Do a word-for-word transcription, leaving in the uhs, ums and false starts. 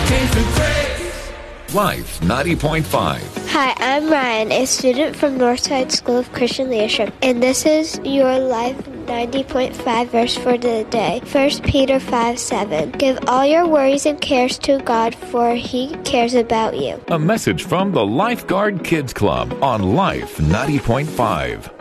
Amazing Grace. Life ninety point five. Hi, I'm Ryan, a student from Northside School of Christian Leadership, and this is your Life ninety point five verse for the day. First Peter five seven. Give all your worries and cares to God, for He cares about you. A message from the Lifeguard Kids Club on Life ninety point five.